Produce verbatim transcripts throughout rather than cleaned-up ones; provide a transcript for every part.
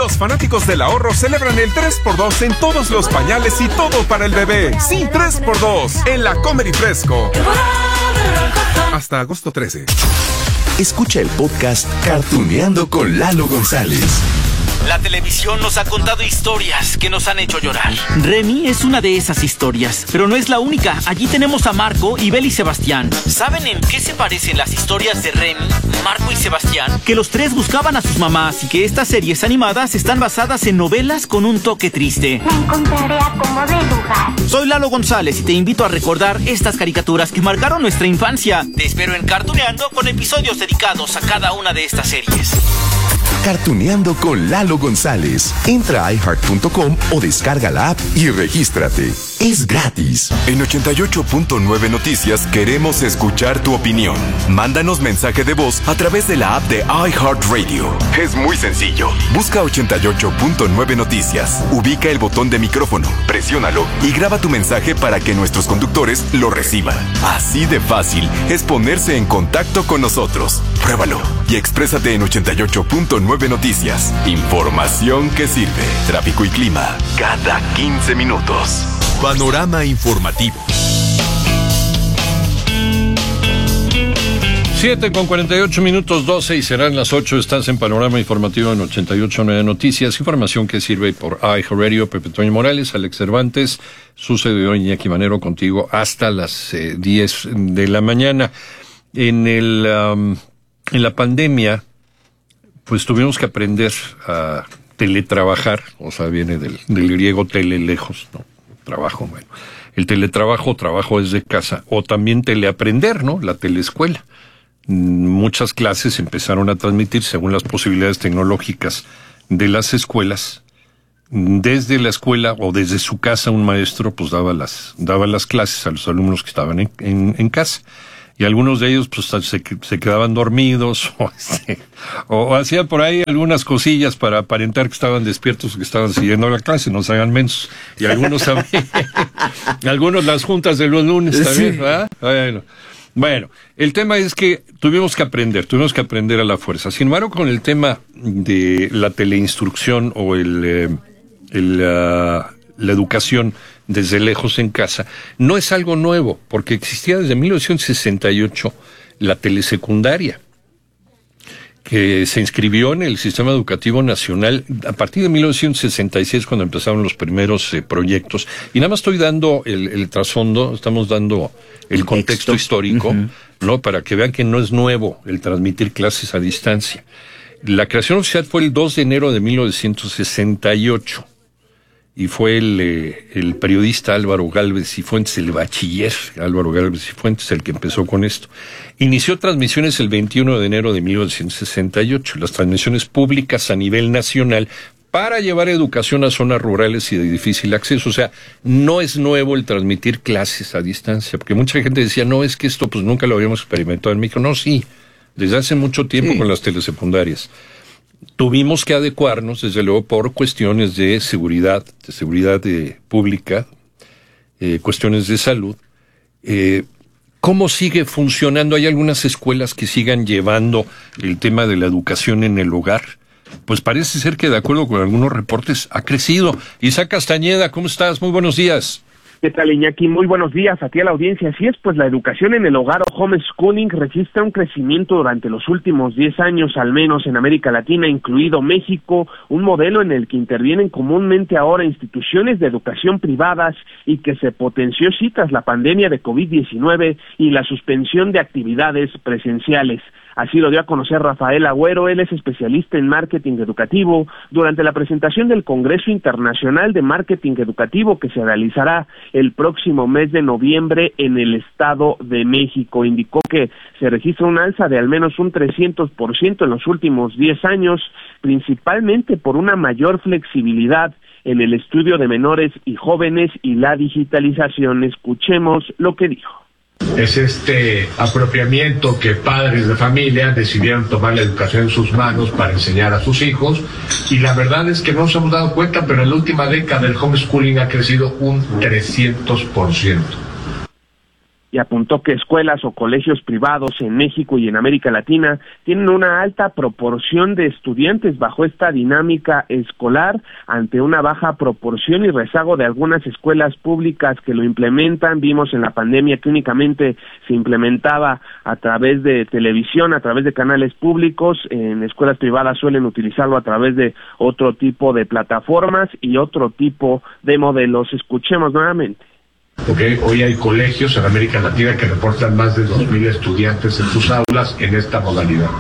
Los fanáticos del ahorro celebran el tres por dos en todos los pañales y todo para el bebé. Sí, tres por dos en la Comer y Fresco. Hasta agosto trece. Escucha el podcast Cartuneando con Lalo González. La televisión nos ha contado historias que nos han hecho llorar. Remy es una de esas historias, pero no es la única. Allí tenemos a Marco y Bel y Sebastián. ¿Saben en qué se parecen las historias de Remy, Marco y Sebastián? Que los tres buscaban a sus mamás y que estas series animadas están basadas en novelas con un toque triste. Me encontraré a como de lugar. Soy Lalo González y te invito a recordar estas caricaturas que marcaron nuestra infancia. Te espero en Cartuneando con episodios dedicados a cada una de estas series. Cartuneando con Lalo González. Entra a i heart punto com o descarga la app y regístrate. Es gratis. En ochenta y ocho punto nueve Noticias queremos escuchar tu opinión. Mándanos mensaje de voz a través de la app de iHeartRadio. Es muy sencillo. Busca ochenta y ocho punto nueve Noticias. Ubica el botón de micrófono, presiónalo y graba tu mensaje para que nuestros conductores lo reciban. Así de fácil es ponerse en contacto con nosotros. Pruébalo y exprésate en ochenta y ocho punto nueve Noticias. Información que sirve. Tráfico y clima cada quince minutos. Panorama informativo. siete con cuarenta y ocho minutos, doce y serán las ocho. Estás en Panorama Informativo en ochenta y ocho punto nueve Noticias. Información que sirve por iHeartRadio. Pepe Toño Morales, Alex Cervantes, su servidor Iñaki Manero contigo hasta las eh, diez de la mañana. En el um, en la pandemia, pues tuvimos que aprender a teletrabajar, o sea, viene del, del griego tele, lejos, ¿no? Trabajo, bueno. El teletrabajo, trabajo desde casa, o también teleaprender, ¿no? La teleescuela. Muchas clases empezaron a transmitir según las posibilidades tecnológicas de las escuelas. Desde la escuela o desde su casa un maestro pues daba las, daba las clases a los alumnos que estaban en, en, en casa. Y algunos de ellos pues se, se quedaban dormidos o, este, o, o hacían por ahí algunas cosillas para aparentar que estaban despiertos, que estaban siguiendo la clase, no se hagan mensos. Y algunos también, algunos las juntas de los lunes también, ¿verdad? Bueno, bueno, el tema es que tuvimos que aprender, tuvimos que aprender a la fuerza. Sin embargo, con el tema de la teleinstrucción o el, eh, el uh, la educación desde lejos en casa, no es algo nuevo, porque existía desde mil novecientos sesenta y ocho la telesecundaria, que se inscribió en el Sistema Educativo Nacional a partir de mil novecientos sesenta y seis, cuando empezaron los primeros eh, proyectos. Y nada más estoy dando el, el trasfondo, estamos dando el contexto histórico, uh-huh. ¿no? Para que vean que no es nuevo el transmitir clases a distancia. La creación oficial fue el dos de enero de mil novecientos sesenta y ocho. Y fue el, eh, el periodista Álvaro Gálvez y Fuentes, el bachiller Álvaro Gálvez y Fuentes, el que empezó con esto. Inició transmisiones el veintiuno de enero de mil novecientos sesenta y ocho, las transmisiones públicas a nivel nacional para llevar educación a zonas rurales y de difícil acceso. O sea, no es nuevo el transmitir clases a distancia, porque mucha gente decía, no, es que esto pues nunca lo habíamos experimentado en México. No, sí, desde hace mucho tiempo sí. Con las telesecundarias. Tuvimos que adecuarnos, desde luego, por cuestiones de seguridad, de seguridad eh, pública, eh, cuestiones de salud. Eh, ¿Cómo sigue funcionando? ¿Hay algunas escuelas que sigan llevando el tema de la educación en el hogar? Pues parece ser que, de acuerdo con algunos reportes, ha crecido. Isaac Castañeda, ¿cómo estás? Muy buenos días. ¿Qué tal, Iñaki? Muy buenos días a ti, a la audiencia. Así es, pues la educación en el hogar o homeschooling registra un crecimiento durante los últimos diez años, al menos en América Latina, incluido México, un modelo en el que intervienen comúnmente ahora instituciones de educación privadas y que se potenció sí tras la pandemia de covid diecinueve y la suspensión de actividades presenciales. Así lo dio a conocer Rafael Agüero, él es especialista en marketing educativo, durante la presentación del Congreso Internacional de Marketing Educativo que se realizará el próximo mes de noviembre en el Estado de México. Indicó que se registra un alza de al menos un trescientos por ciento en los últimos diez años, principalmente por una mayor flexibilidad en el estudio de menores y jóvenes y la digitalización. Escuchemos lo que dijo. Es este apropiamiento que padres de familia decidieron tomar la educación en sus manos para enseñar a sus hijos, y la verdad es que no nos hemos dado cuenta, pero en la última década el homeschooling ha crecido un trescientos por ciento. y apuntó que escuelas o colegios privados en México y en América Latina tienen una alta proporción de estudiantes bajo esta dinámica escolar, ante una baja proporción y rezago de algunas escuelas públicas que lo implementan. Vimos en la pandemia que únicamente se implementaba a través de televisión, a través de canales públicos. En escuelas privadas suelen utilizarlo a través de otro tipo de plataformas y otro tipo de modelos. Escuchemos nuevamente. Okay. Hoy hay colegios en América Latina que reportan más de dos mil estudiantes en sus aulas en esta modalidad.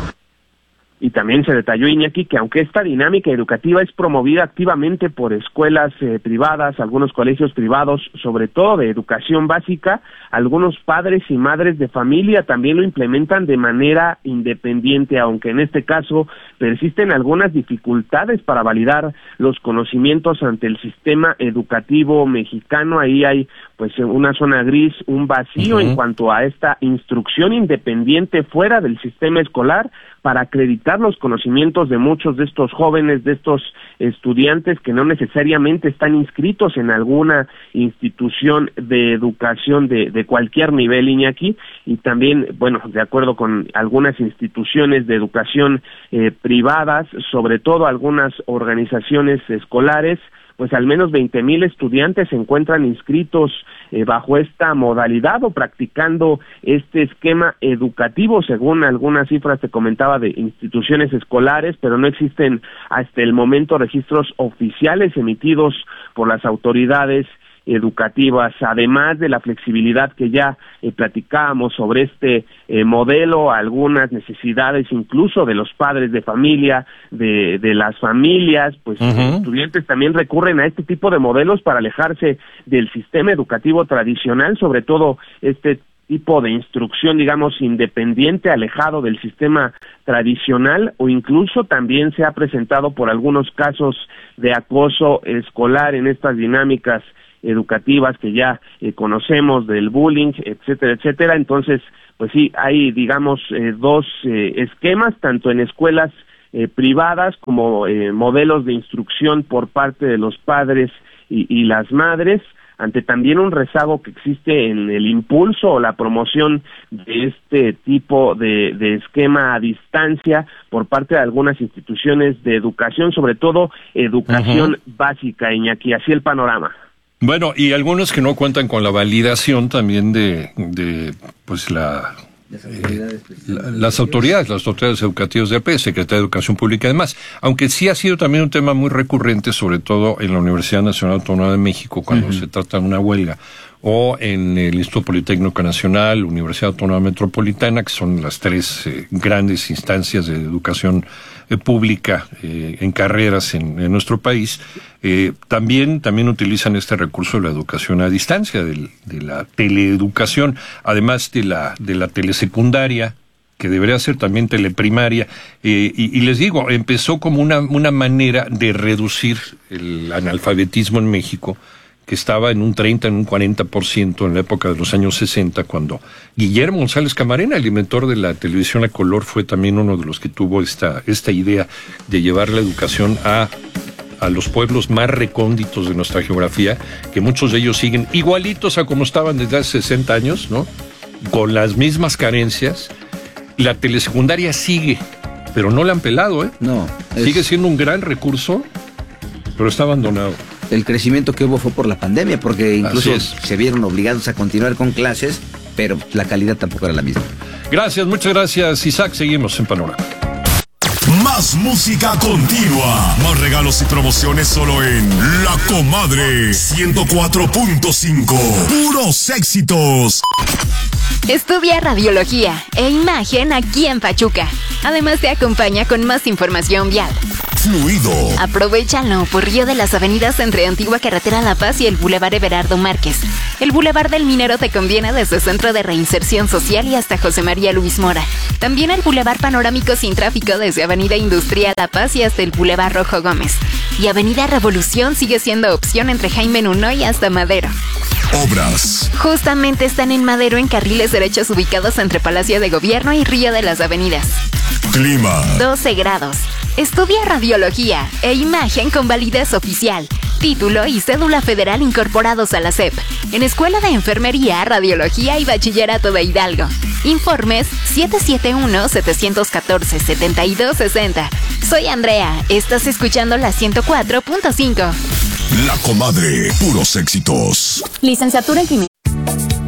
Y también se detalló, Iñaki, que aunque esta dinámica educativa es promovida activamente por escuelas eh, privadas, algunos colegios privados, sobre todo de educación básica, algunos padres y madres de familia también lo implementan de manera independiente, aunque en este caso persisten algunas dificultades para validar los conocimientos ante el sistema educativo mexicano. Ahí hay pues una zona gris, un vacío uh-huh. en cuanto a esta instrucción independiente fuera del sistema escolar para acreditar los conocimientos de muchos de estos jóvenes, de estos estudiantes que no necesariamente están inscritos en alguna institución de educación de, de cualquier nivel, Iñaki, y también, bueno, de acuerdo con algunas instituciones de educación eh, privadas, sobre todo algunas organizaciones escolares, pues al menos veinte mil estudiantes se encuentran inscritos eh, bajo esta modalidad o practicando este esquema educativo, según algunas cifras te comentaba de instituciones escolares, pero no existen hasta el momento registros oficiales emitidos por las autoridades educativas, además de la flexibilidad que ya eh, platicábamos sobre este eh, modelo, algunas necesidades incluso de los padres de familia, de, de las familias, pues uh-huh. los estudiantes también recurren a este tipo de modelos para alejarse del sistema educativo tradicional, sobre todo este tipo de instrucción, digamos, independiente, alejado del sistema tradicional, o incluso también se ha presentado por algunos casos de acoso escolar en estas dinámicas educativas que ya eh, conocemos, del bullying, etcétera, etcétera. Entonces, pues sí, hay, digamos, eh, dos eh, esquemas, tanto en escuelas eh, privadas como eh, modelos de instrucción por parte de los padres y, y las madres, ante también un rezago que existe en el impulso o la promoción de este tipo de, de esquema a distancia por parte de algunas instituciones de educación, sobre todo educación uh-huh. básica, Iñaki. Así el panorama. Bueno, y algunos que no cuentan con la validación también de, de pues la, las autoridades, eh, la, las autoridades, las autoridades educativas de A P, Secretaría de Educación Pública y demás, aunque sí ha sido también un tema muy recurrente, sobre todo en la Universidad Nacional Autónoma de México, cuando uh-huh. se trata de una huelga, o en el Instituto Politécnico Nacional, Universidad Autónoma Metropolitana, que son las tres eh, grandes instancias de educación eh, pública eh, en carreras en, en nuestro país. Eh, también, también utilizan este recurso de la educación a distancia, de, de la teleeducación, además de la, de la telesecundaria, que debería ser también teleprimaria, eh, y, y les digo, empezó como una, una manera de reducir el analfabetismo en México, que estaba en un treinta, en un cuarenta por ciento en la época de los años sesenta, cuando Guillermo González Camarena, el inventor de la televisión a color, fue también uno de los que tuvo esta, esta idea de llevar la educación a, a los pueblos más recónditos de nuestra geografía, que muchos de ellos siguen igualitos a como estaban desde hace sesenta años, ¿no? Con las mismas carencias. La telesecundaria sigue, pero no la han pelado, ¿eh? No. Es... Sigue siendo un gran recurso, pero está abandonado. El crecimiento que hubo fue por la pandemia, porque incluso se vieron obligados a continuar con clases, pero la calidad tampoco era la misma. Gracias, muchas gracias, Isaac. Seguimos en Panorama. Más música continua, más regalos y promociones solo en La Comadre ciento cuatro punto cinco. Puros éxitos. Estudia radiología e imagen aquí en Pachuca. Además te acompaña con más información vial. Fluido. Aprovechalo por Río de las Avenidas entre Antigua Carretera La Paz y el Boulevard Everardo Márquez. El Boulevard del Minero te conviene desde Centro de Reinserción Social y hasta José María Luis Mora. También el Boulevard Panorámico sin tráfico desde Avenida Industrial La Paz y hasta el Boulevard Rojo Gómez. Y Avenida Revolución sigue siendo opción entre Jaime Nunoy hasta Madero. Obras. Justamente están en Madero en carriles derechos ubicados entre Palacio de Gobierno y Río de las Avenidas. Clima. doce grados. Estudia radiología e imagen con validez oficial. título y cédula federal incorporados a la S E P. En Escuela de Enfermería, Radiología y Bachillerato de Hidalgo. Informes siete siete uno, siete uno cuatro, siete dos seis cero. Soy Andrea, estás escuchando la ciento cuatro punto cinco. La Comadre, puros éxitos. Licenciatura en Química.